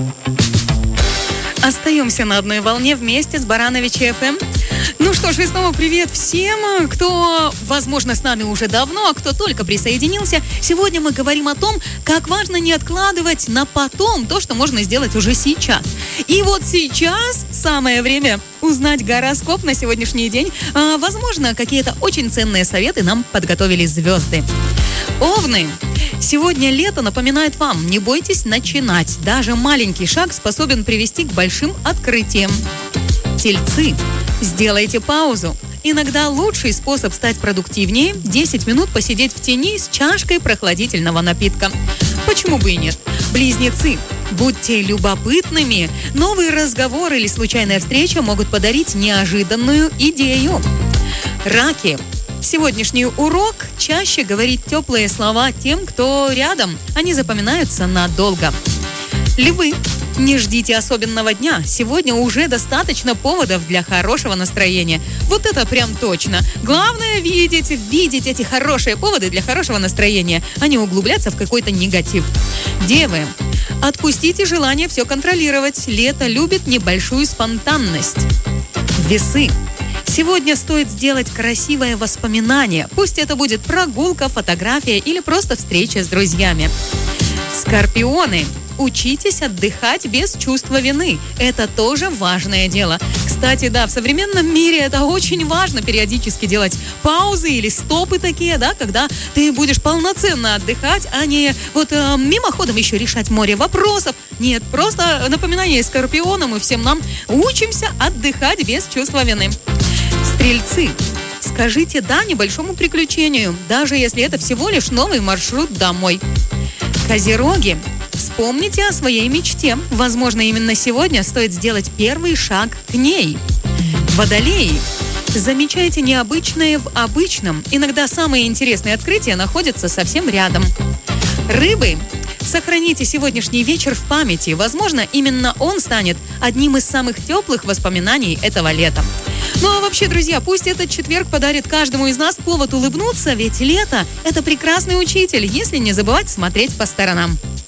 Остаемся на одной волне вместе с Барановичи ФМ. Ну что ж, и снова привет всем, кто, возможно, с нами уже давно, а кто только присоединился. Сегодня мы говорим о том, как важно не откладывать на потом то, что можно сделать уже сейчас. И вот сейчас самое время узнать гороскоп на сегодняшний день. Возможно, какие-то очень ценные советы нам подготовили звезды. Овны. Сегодня лето напоминает вам, не бойтесь начинать. Даже маленький шаг способен привести к большим открытиям. Тельцы. Сделайте паузу. Иногда лучший способ стать продуктивнее – 10 минут посидеть в тени с чашкой прохладительного напитка. Почему бы и нет? Близнецы. Будьте любопытными. Новый разговор или случайная встреча могут подарить неожиданную идею. Раки. Сегодняшний урок – чаще говорить теплые слова тем, кто рядом. Они запоминаются надолго. Львы. Не ждите особенного дня. Сегодня уже достаточно поводов для хорошего настроения. Вот это прям точно. Главное видеть эти хорошие поводы для хорошего настроения, а не углубляться в какой-то негатив. Девы. Отпустите желание все контролировать. Лето любит небольшую спонтанность. Весы. Сегодня стоит сделать красивое воспоминание. Пусть это будет прогулка, фотография или просто встреча с друзьями. Скорпионы. Учитесь отдыхать без чувства вины. Это тоже важное дело. Кстати, да, в современном мире это очень важно периодически делать паузы или стопы такие, да, когда ты будешь полноценно отдыхать, а не вот мимоходом еще решать море вопросов. Нет, просто напоминание скорпионам и всем нам: учимся отдыхать без чувства вины. Стрельцы. Скажите «да» небольшому приключению, даже если это всего лишь новый маршрут домой. Козероги. Вспомните о своей мечте. Возможно, именно сегодня стоит сделать первый шаг к ней. Водолеи. Замечайте необычное в обычном. Иногда самые интересные открытия находятся совсем рядом. Рыбы. Сохраните сегодняшний вечер в памяти. Возможно, именно он станет одним из самых теплых воспоминаний этого лета. Ну а вообще, друзья, пусть этот четверг подарит каждому из нас повод улыбнуться, ведь лето – это прекрасный учитель, если не забывать смотреть по сторонам.